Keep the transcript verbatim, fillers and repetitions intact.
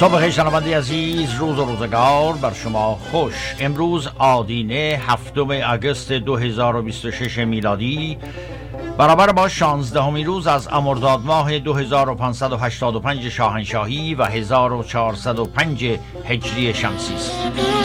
صبح خیر شنونده عزیز، روز و روزگار بر شما خوش. امروز آدینه هفتم آگوست دو هزار و بیست و شش میلادی برابر با شانزدهمین روز از مرداد ماه دو هزار و پانصد و هشتاد و پنج شاهنشاهی و هزار و چهارصد و پنج هجری شمسی است.